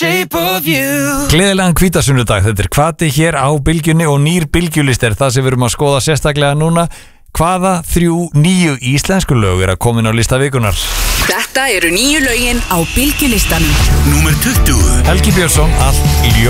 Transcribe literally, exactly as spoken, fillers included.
Shape of you. Gleðilegan hvítasunnudag, þetta er Hvati hér á Bylgjunni og nýr bylgjulist er það sem við erum að skoða sérstaklega núna. Hvaða þrjú nýju íslensku lög er að koma inn á lista vikunar? Þetta eru nýju lögin á Bylgjulistanum. Númer tuttugu. Helgi Björnsson, Allt ljó